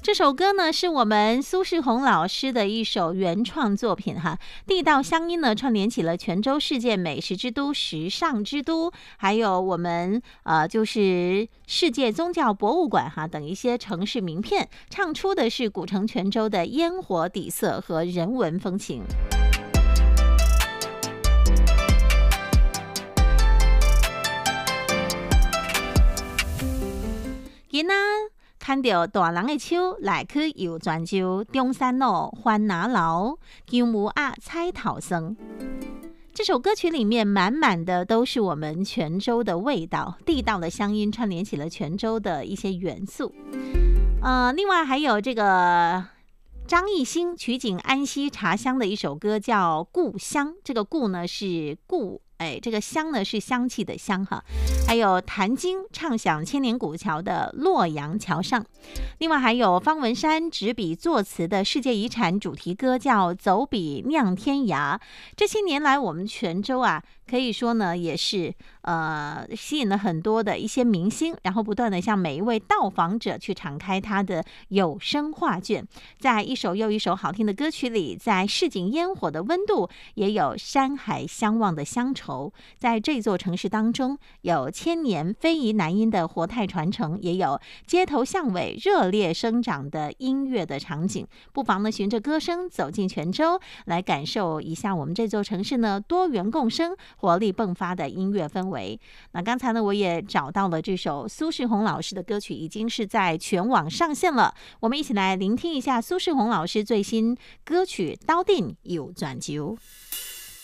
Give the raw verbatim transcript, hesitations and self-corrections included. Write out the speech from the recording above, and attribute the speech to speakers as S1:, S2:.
S1: 这首歌呢是我们苏世宏老师的一首原创作品哈，地道乡音呢串联起了泉州世界美食之都、时尚之都，还有我们呃就是世界宗教博物馆哈等一些城市名片，唱出的是古城泉州的烟火底色和人文风情。今仔看到大人的手来去游泉州，中山路番拿楼，姜母鸭菜头酸。这首歌曲里面满满的都是我们泉州的味道，地道的乡音串联起了泉州的一些元素。呃，另外还有这个张艺兴取景安溪茶乡的一首歌叫《故乡》，这个故呢是故。哎，这个香呢是香气的香哈，还有谭晶唱响千年古桥的洛阳桥上，另外还有方文山执笔作词的世界遗产主题歌叫走笔酿天涯。这些年来我们泉州啊可以说呢也是呃吸引了很多的一些明星，然后不断的向每一位到访者去敞开他的有声画卷，在一首又一首好听的歌曲里，在市井烟火的温度，也有山海相望的乡愁。在这座城市当中，有千年非遗南音的活态传承，也有街头巷尾热烈生长的音乐的场景。不妨呢循着歌声走进泉州，来感受一下我们这座城市呢多元共生、活力迸发的音乐氛围。那刚才呢我也找到了这首苏世宏老师的歌曲，已经是在全网上线了。我们一起来聆听一下苏世宏老师最新歌曲《刀定有转球》。